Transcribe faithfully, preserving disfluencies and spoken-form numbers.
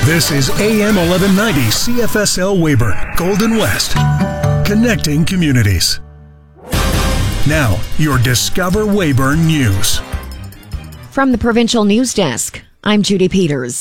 This is A M eleven ninety C F S L Weyburn, Golden West, connecting communities. Now, your Discover Weyburn News. From the Provincial News Desk, I'm Judy Peters.